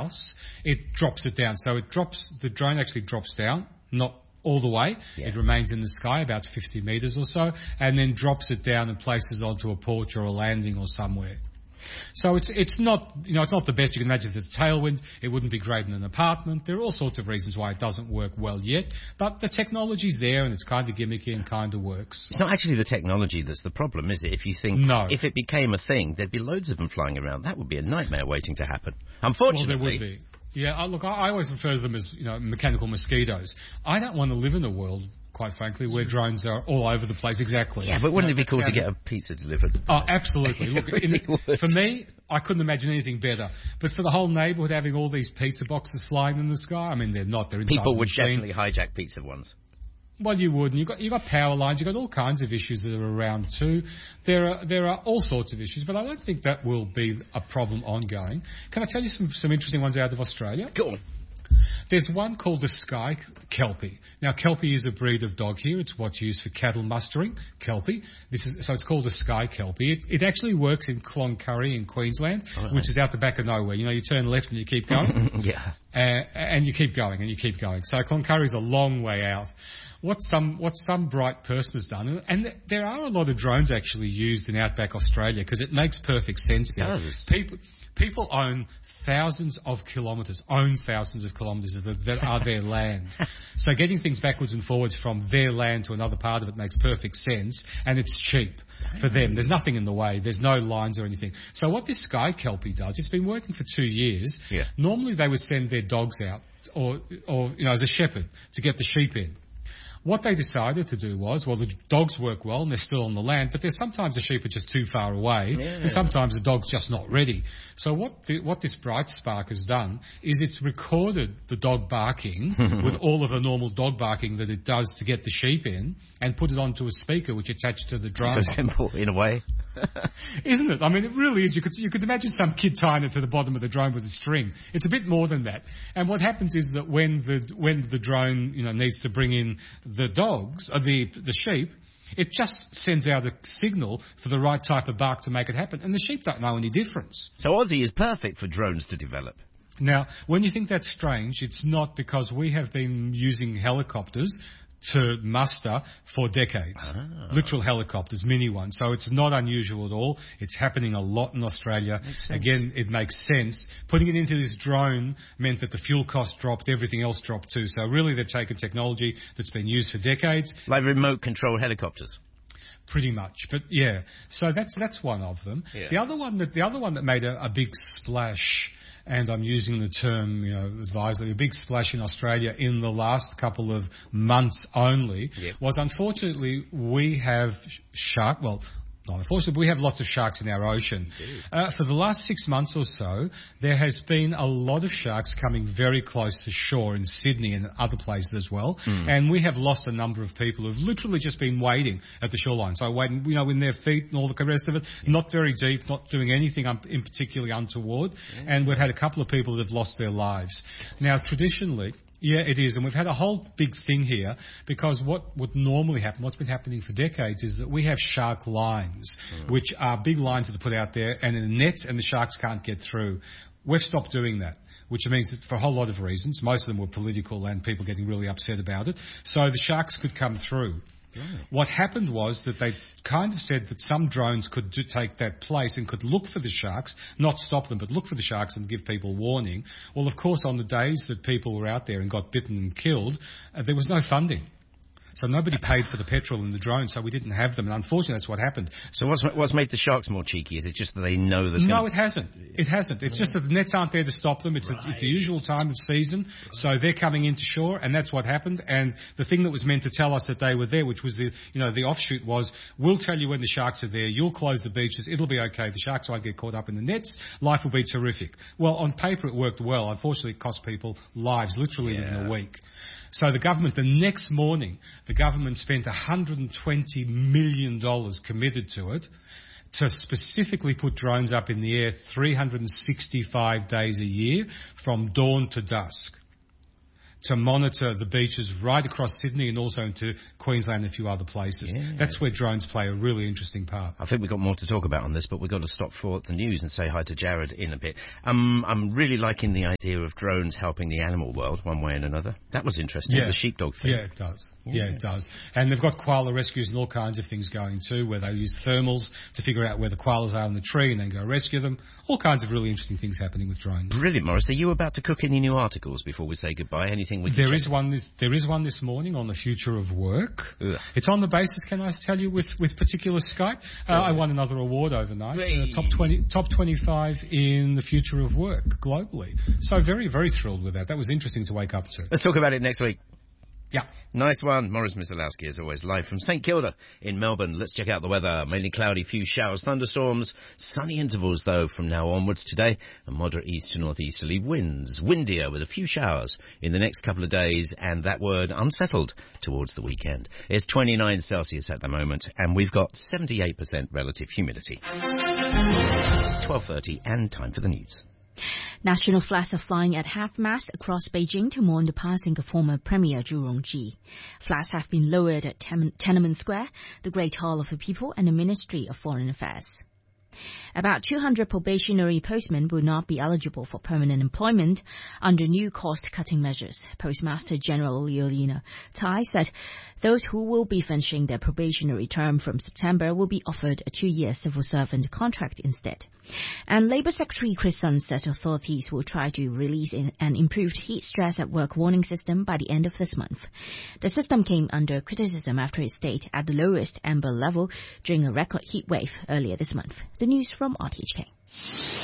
house, it drops it down. So the drone actually drops down, not all the way. Yeah. It remains in the sky about 50 metres or so, and then drops it down and places it onto a porch or a landing or somewhere. So it's not, it's not the best. You can imagine if there's a tailwind, it wouldn't be great in an apartment. There are all sorts of reasons why it doesn't work well yet, but the technology's there and it's kind of gimmicky and kind of works. It's not actually the technology that's the problem, is it? If you think, if it became a thing, there'd be loads of them flying around. That would be a nightmare waiting to happen. Unfortunately. Well, there would be. Yeah, I always refer to them as, mechanical mosquitoes. I don't want to live in a world, quite frankly, where drones are all over the place. Exactly. Yeah, but wouldn't it be cool to get a pizza delivered? Oh, absolutely. Look, for me, I couldn't imagine anything better. But for the whole neighbourhood having all these pizza boxes flying in the sky, I mean, they're not. They're inside People would the machine. definitely hijack pizza ones. Well, you would, and you've got power lines, you've got all kinds of issues that are around too. There are all sorts of issues, but I don't think that will be a problem ongoing. Can I tell you some interesting ones out of Australia? Go on. There's one called the Sky Kelpie. Now, Kelpie is a breed of dog here. It's what's used for cattle mustering, Kelpie. So it's called the Sky Kelpie. It actually works in Cloncurry in Queensland, which is out the back of nowhere. You turn left and you keep going. Yeah. And you keep going and you keep going. So Cloncurry's a long way out. What some bright person has done, and there are a lot of drones actually used in outback Australia because it makes perfect sense. It does. People own thousands of kilometres that are their land. So getting things backwards and forwards from their land to another part of it makes perfect sense, and it's cheap for them. There's nothing in the way. There's no lines or anything. So what this Sky Kelpie does, it's been working for 2 years. Yeah. Normally they would send their dogs out or as a shepherd to get the sheep in. What they decided to do was, the dogs work well and they're still on the land, but there's sometimes the sheep are just too far away, and sometimes the dog's just not ready. So what this Bright Spark has done is it's recorded the dog barking with all of the normal dog barking that it does to get the sheep in, and put it onto a speaker which attached to the drone. So simple, in a way. Isn't it? I mean, it really is. You could imagine some kid tying it to the bottom of the drone with a string. It's a bit more than that. And what happens is that when the drone, needs to bring in the dogs, or the sheep, it just sends out a signal for the right type of bark to make it happen. And the sheep don't know any difference. So Aussie is perfect for drones to develop. Now, when you think that's strange, it's not, because we have been using helicopters to muster for decades. Literal helicopters, mini ones. So it's not unusual at all. It's happening a lot in Australia. Again, it makes sense. Putting it into this drone meant that the fuel cost dropped, everything else dropped too. So really they've taken technology that's been used for decades. Like remote controlled helicopters. Pretty much, but yeah. So that's one of them. Yeah. The other one that made a big splash, and I'm using the term, advisedly, a big splash in Australia in the last couple of months only, was, unfortunately, we have we have lots of sharks in our ocean. For the last 6 months or so, there has been a lot of sharks coming very close to shore in Sydney and other places as well. And we have lost a number of people who've literally just been waiting at the shoreline. So waiting, in their feet and all the rest of it, not very deep, not doing anything in particularly untoward. And we've had a couple of people that have lost their lives. Now, traditionally, yeah, it is. And we've had a whole big thing here, because what would normally happen, what's been happening for decades, is that we have shark lines, which are big lines that are put out there and in the nets, and the sharks can't get through. We've stopped doing that, which means that for a whole lot of reasons, most of them were political and people getting really upset about it, so the sharks could come through. What happened was that they kind of said that some drones could take that place and could look for the sharks, not stop them, but look for the sharks and give people warning. Well, of course, on the days that people were out there and got bitten and killed, there was no funding. So nobody paid for the petrol in the drone, so we didn't have them, and unfortunately that's what happened. So what's made the sharks more cheeky? Is it just that they know there's No, it hasn't. It hasn't. It's just that the nets aren't there to stop them. It's the usual time of season, so they're coming into shore, and that's what happened. And the thing that was meant to tell us that they were there, which was the offshoot, was, we'll tell you when the sharks are there, you'll close the beaches, it'll be okay, the sharks won't get caught up in the nets, life will be terrific. Well, on paper it worked well. Unfortunately, it cost people lives, literally within a week. So the next morning, the government spent $120 million committed to it, to specifically put drones up in the air 365 days a year from dawn to dusk. to monitor the beaches right across Sydney and also into Queensland and a few other places. Yeah. That's where drones play a really interesting part. I think we've got more to talk about on this, but we've got to stop for the news and say hi to Jared in a bit. I'm really liking the idea of drones helping the animal world one way and another. That was interesting, the sheepdog thing. Yeah, it does. Yeah, it does. And they've got koala rescues and all kinds of things going too, where they use thermals to figure out where the koalas are in the tree and then go rescue them. All kinds of really interesting things happening with drones. Brilliant, Morris. Are you about to cook any new articles before we say goodbye? Anything we can There is one this morning on the future of work. Ugh. It's on the basis, can I tell you, with particular Skype. I won another award overnight. Top 25 in the future of work globally. So very, very thrilled with that. That was interesting to wake up to. Let's talk about it next week. Yeah. Nice one. Morris Misalowski, as always, live from St Kilda in Melbourne. Let's check out the weather. Mainly cloudy, few showers, thunderstorms. Sunny intervals, though, from now onwards today. And moderate east to northeasterly winds. Windier with a few showers in the next couple of days. And that word, unsettled, towards the weekend. It's 29 Celsius at the moment. And we've got 78% relative humidity. 12:30 and time for the news. National flags are flying at half-mast across Beijing to mourn the passing of former Premier Zhu Rongji. Flags have been lowered at Tiananmen Square, the Great Hall of the People, and the Ministry of Foreign Affairs. About 200 probationary postmen will not be eligible for permanent employment under new cost-cutting measures. Postmaster General Leolina Tai said those who will be finishing their probationary term from September will be offered a 2-year civil servant contract instead. And Labour Secretary Chris Sun said authorities will try to release an improved heat stress at work warning system by the end of this month. The system came under criticism after it stayed at the lowest amber level during a record heat wave earlier this month. The news from RTHK.